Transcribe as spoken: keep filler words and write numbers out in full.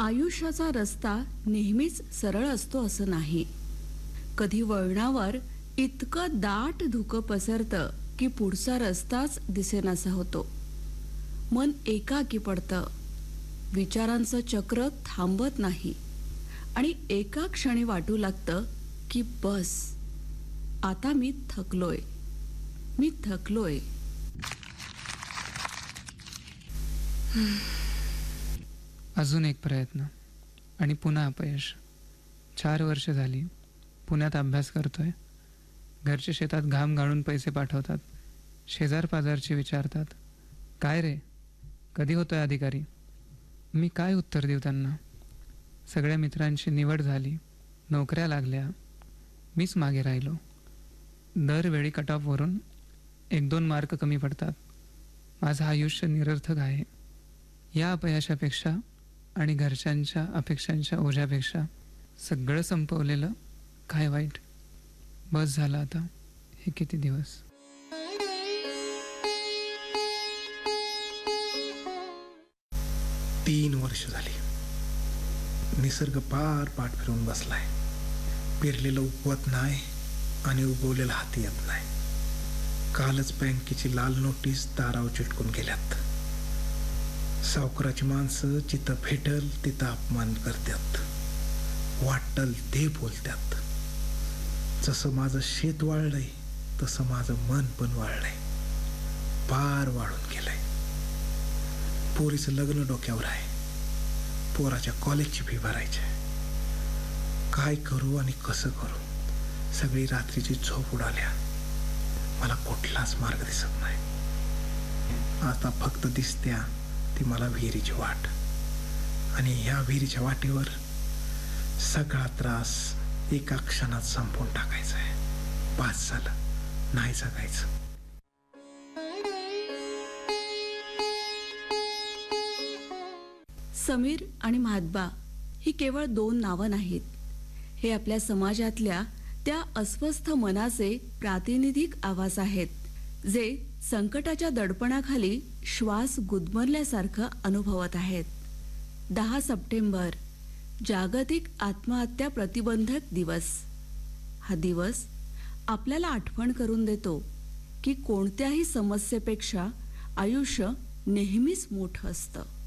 आयुष्याचा रस्ता नेहमीच सरळ असतो असं नाही. कधी वळणावर इतकं दाट धुकं पसरतं की पुढचा रस्ताच दिसेनासा होतो. मन एकाकी पडतं. विचारांचं चक्र थांबत नाही आणि एका क्षणी वाटू लागतं की बस, आता मी थकलोय, मी थकलोय. अजून एक प्रयत्न आणि पुन्हा अपयश. चार वर्ष झाली पुण्यात अभ्यास करतोय. घरचे शेतात घाम गाळून पैसे पाठवतात. शेजार पाजारचे विचारतात, काय रे, कधी होतोय अधिकारी? मी काय उत्तर देऊ त्यांना? सगळ्या मित्रांची निवड झाली, नोकऱ्या लागल्या, मीच मागे राहिलो. दरवेळी कटऑफवरून एक दोन मार्क कमी पडतात. माझं आयुष्य निरर्थक आहे. या अपयशापेक्षा आणि घरच्यांच्या अपेक्षांच्या ओझ्यापेक्षा सगळं संपवलेलं काय वाईट. बस झालं आता हे किती दिवस. तीन वर्ष झाली. निसर्ग पार पाठ फिरून बसलाय. पेरलेलं उगवत नाही आणि उगवलेलं हाती येत नाही. कालच बँकेची लाल नोटीस दारावर चिटकून गेल्यात. सावकाराची माणसं जिथं भेटल तिथं अपमान करतात, वाटल ते बोलतात. जसं माझं शेत वाळलंय तसं माझं मन पण वाळलंय, पार वाळून गेलंय. पोरीचं लग्न डोक्यावर आहे. पोराच्या कॉलेजची फी भरायची आहे. काय करू आणि कसं करू? सगळी रात्रीची झोप उडाल्या. मला कुठलाच मार्ग दिसत नाही. आता फक्त दिसत्या ती मला विहिरीची वाट, आणि ह्या विहिरीच्या वाटेवर सगळा त्रास एका क्षणात संपवून टाकायचा आहे. पास झालं, नाही जगायचं. समीर आणि म्हात्बा ही केवळ दोन नावं नाहीत. हे आपल्या समाजातल्या त्या अस्वस्थ मनाचे प्रातिनिधिक आवाज आहेत, जे संकटाच्या दडपणाखाली श्वास गुदमरल्यासारखं अनुभवत आहेत. दहा सप्टेंबर, जागतिक आत्महत्या प्रतिबंधक दिवस. हा दिवस आपल्याला आठवण करून देतो की कोणत्याही समस्येपेक्षा आयुष्य नेहमीच मोठं असतं.